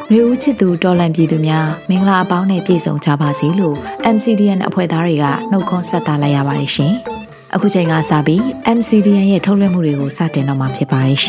နှွေဦးချစ်သူတော်လန်ပြည်သူများမင်္ဂလာအပေါင်းနဲ့ပြည့်စုံကြပါစေလို့ MCDN အဖွဲ့သားတွေကနှုတ်ခွန်းဆက်တာလိုက်ရပါတယ်ရှင်။အခုချိန်ကစပြီး MCDN ရဲ့ထုတ်လွှင့်မှုတွေကိုစတင်တော့မှာဖြစ်ပါတယ်ရှ